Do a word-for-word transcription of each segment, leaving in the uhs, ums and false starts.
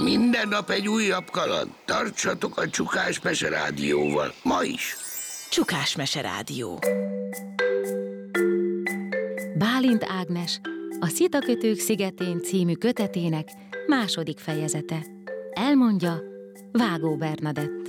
Minden nap egy újabb kaland. Tartsatok a Csukás Mese Rádióval. Ma is. Csukás Mese Rádió. Bálint Ágnes, a Szitakötők szigetén című kötetének második fejezete. Elmondja Vágó Bernadett.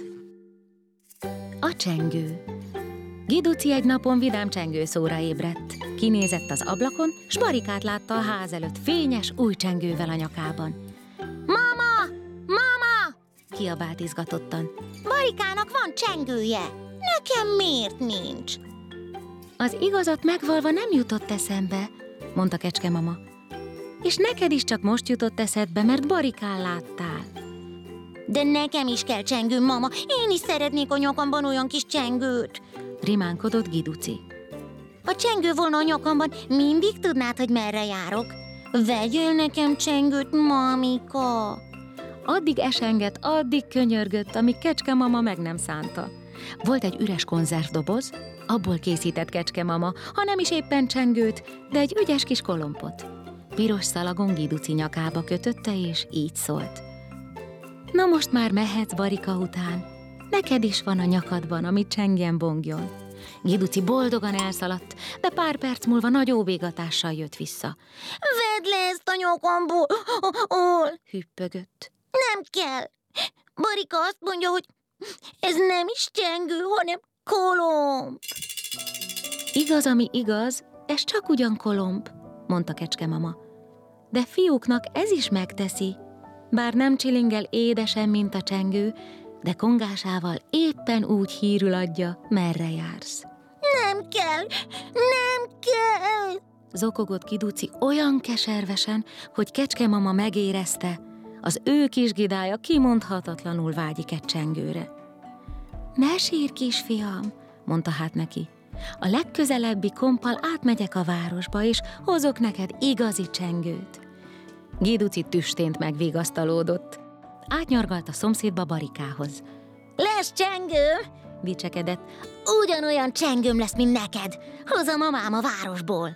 A csengő. Giduci egy napon vidám csengőszóra ébredt. Kinézett az ablakon, s Barikát látta a ház előtt fényes, új csengővel a nyakában. Mama! Mama! Kiabált izgatottan. Barikának van csengője. Nekem miért nincs? Az igazat megvalva nem jutott eszembe, mondta Kecskemama. És neked is csak most jutott eszedbe, mert Barikán láttál. De nekem is kell csengő, mama. Én is szeretnék a nyakamban olyan kis csengőt. Rimánkodott Giduci. Ha csengő volna a nyakamban, mindig tudnád, hogy merre járok. Vegyél nekem csengőt, mamika. Addig esengett, addig könyörgött, amíg Kecskemama meg nem szánta. Volt egy üres konzervdoboz, abból készített Kecskemama, ha nem is éppen csengőt, de egy ügyes kis kolompot. Piros szalagon Giduci nyakába kötötte, és így szólt. Na most már mehetsz Barika után. Neked is van a nyakadban, amit csengjen bongjon. Giduci boldogan elszaladt, de pár perc múlva nagy óvégatással jött vissza. Vedd le ezt a nyakamból, hol? Hüppögött. Nem kell. Barika azt mondja, hogy ez nem is csengő, hanem kolomb. Igaz, ami igaz, ez csak ugyan kolomb, mondta Kecskemama. De fiúknak ez is megteszi. Bár nem csilingel édesen, mint a csengő, de kongásával éppen úgy hírül adja, merre jársz. Nem kell, nem kell! Zokogott Giduci olyan keservesen, hogy Kecskemama megérezte, az ő kis gidája kimondhatatlanul vágyik egy csengőre. Ne sírj, kisfiam, mondta hát neki. A legközelebbi komppal átmegyek a városba, és hozok neked igazi csengőt. Giduci tüstént megvigasztalódott. Átnyargalt a szomszédba Barikához. Lesz csengő, dicsekedett. Ugyanolyan csengőm lesz, mint neked. Hozom mamám a városból.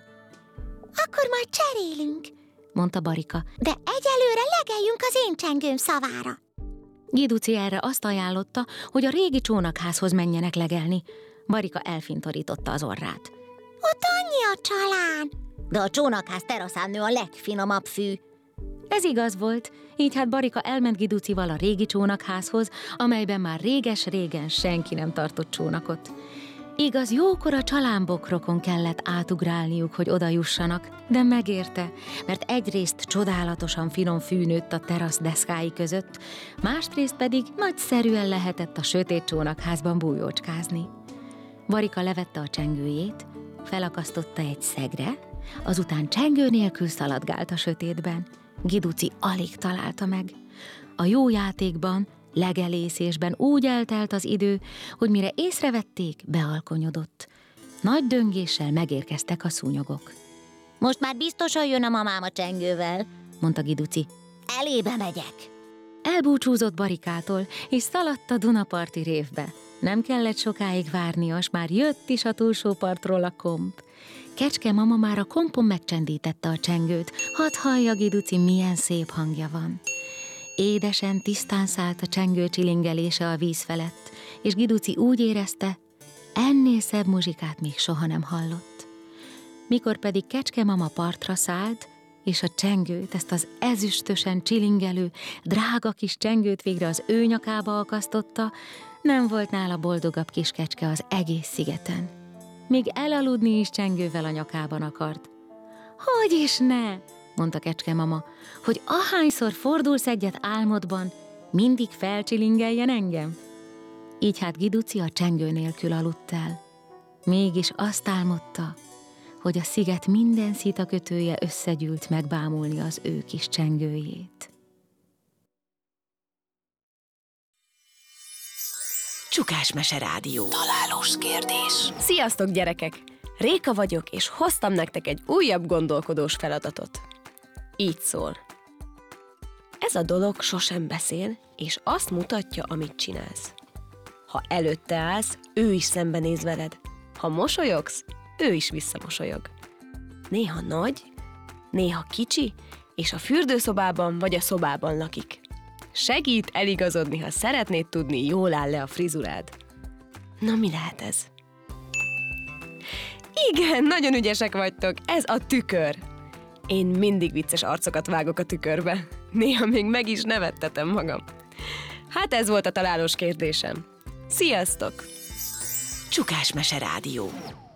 Akkor majd cserélünk, mondta Barika. de egyelőre legeljünk az én csengőm szavára. Giduci erre azt ajánlotta, hogy a régi csónakházhoz menjenek legelni. Barika elfintorította az orrát. Ott annyi a csalán. De a csónakház teraszán nő a legfinomabb fű. Ez igaz volt, így hát Barika elment Giducival a régi csónakházhoz, amelyben már réges-régen senki nem tartott csónakot. Igaz, jókora csalánbokrokon kellett átugrálniuk, hogy oda jussanak, de megérte, mert egyrészt csodálatosan finom fű nőtt a terasz deszkái között, másrészt pedig nagyszerűen lehetett a sötét csónakházban bújócskázni. Barika levette a csengőjét, felakasztotta egy szegre, azután csengő nélkül szaladgált a sötétben. Giduci alig találta meg. A jó játékban, legelészésben úgy eltelt az idő, hogy mire észrevették, bealkonyodott. Nagy döngéssel megérkeztek a szúnyogok. Most már biztosan jön a mamám a csengővel, mondta Giduci. Elébe megyek. Elbúcsúzott Barikától, és szaladt a Dunaparti révbe. Nem kellett sokáig várnia, s már jött is a túlsó partról a komp. Kecskemama már a kompon megcsendítette a csengőt, hadd hallja, Giduci, milyen szép hangja van. Édesen, tisztán szállt a csengő csilingelése a víz felett, és Giduci úgy érezte, ennél szebb muzsikát még soha nem hallott. Mikor pedig Kecskemama partra szállt, és a csengőt, ezt az ezüstösen csilingelő, drága kis csengőt végre az ő nyakába akasztotta, nem volt nála boldogabb kis kecske az egész szigeten. Még elaludni is csengővel a nyakában akart. Hogy is ne, mondta Kecskemama, hogy ahányszor fordulsz egyet álmodban, mindig felcsilingeljen engem. Így hát Giduci a csengő nélkül aludt el. Mégis azt álmodta, hogy a sziget minden szitakötője összegyűlt megbámulni az ő kis csengőjét. Csukás Mese Rádió. Találós kérdés. Sziasztok, gyerekek! Réka vagyok, és hoztam nektek egy újabb gondolkodós feladatot. Így szól. Ez a dolog sosem beszél, és azt mutatja, amit csinálsz. Ha előtte állsz, ő is szembenéz veled. Ha mosolyogsz, ő is visszamosolyog. Néha nagy, néha kicsi, és a fürdőszobában vagy a szobában lakik. Segít eligazodni, ha szeretnéd tudni, jól áll-e a frizurád. Na, mi lehet ez? Igen, nagyon ügyesek vagytok, ez a tükör. Én mindig vicces arcokat vágok a tükörbe. Néha még meg is nevettetem magam. Hát ez volt a találós kérdésem. Sziasztok! Csukásmese Rádió.